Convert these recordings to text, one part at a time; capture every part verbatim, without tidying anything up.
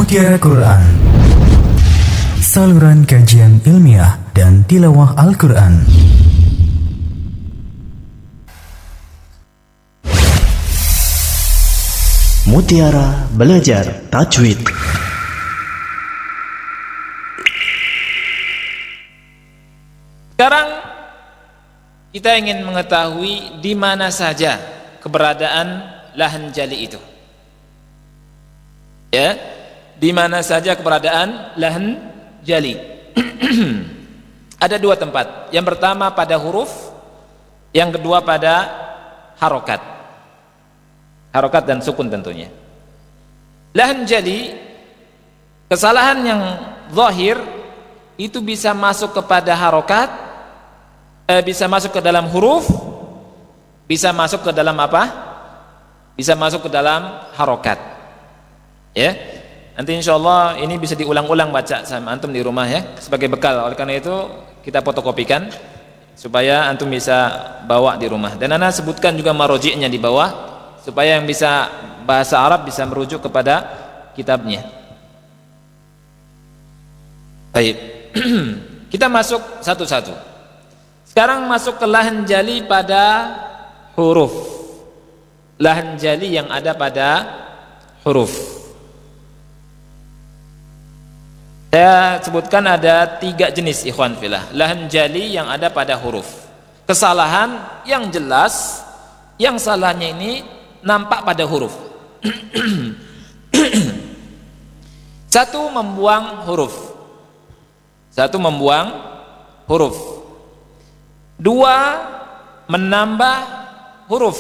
Mutiara Quran, saluran kajian ilmiah dan tilawah Al-Quran. Mutiara Belajar Tajwid. Sekarang kita ingin mengetahui di mana saja keberadaan lahan jali itu. Ya, di mana saja keberadaan lahan jali. Ada dua tempat. Yang pertama pada huruf, yang kedua pada harokat. Harokat dan sukun tentunya. Lahan jali, kesalahan yang zahir itu bisa masuk kepada harokat, eh, bisa masuk ke dalam huruf, bisa masuk ke dalam apa? Bisa masuk ke dalam harokat. Ya, nanti insya Allah ini bisa diulang-ulang baca sama antum di rumah ya, sebagai bekal. Oleh karena itu kita fotokopikan supaya antum bisa bawa di rumah. Dan ana sebutkan juga maroji'nya di bawah supaya yang bisa bahasa Arab bisa merujuk kepada kitabnya. Baik. Kita masuk satu-satu. Sekarang masuk ke lahan jali pada huruf. Lahan jali yang ada pada huruf. Saya sebutkan ada tiga jenis ikhwan fillah. Lahan jali yang ada pada huruf. Kesalahan yang jelas, yang salahnya ini nampak pada huruf. Satu, membuang huruf. Satu, membuang huruf. Dua, menambah huruf.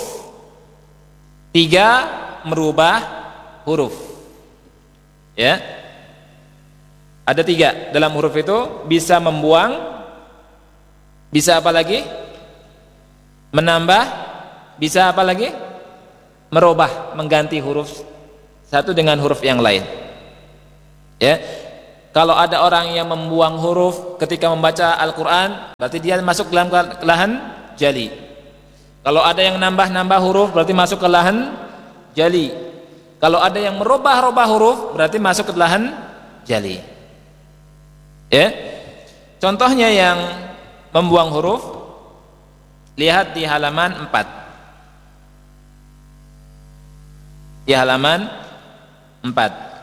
Tiga, merubah huruf. Ya. Ada tiga dalam huruf itu, bisa membuang, bisa apa lagi? Menambah, bisa apa lagi? Merubah, mengganti huruf satu dengan huruf yang lain. Ya, kalau ada orang yang membuang huruf ketika membaca Al-Quran, berarti dia masuk dalam lahan jali. Kalau ada yang nambah-nambah huruf, berarti masuk ke lahan jali. Kalau ada yang merubah-rubah huruf, berarti masuk ke lahan jali. Ya, contohnya yang membuang huruf, lihat di halaman empat. Di halaman empat.